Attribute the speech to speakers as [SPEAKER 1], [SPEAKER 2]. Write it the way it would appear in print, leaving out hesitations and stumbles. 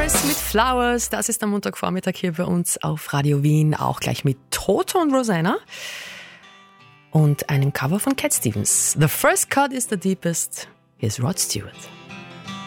[SPEAKER 1] Doors mit Flowers. Das ist am Montagvormittag hier bei uns auf Radio Wien. Auch gleich mit Toto und Rosanna. Und einem Cover von Cat Stevens. The first cut is the deepest. Here's Rod Stewart.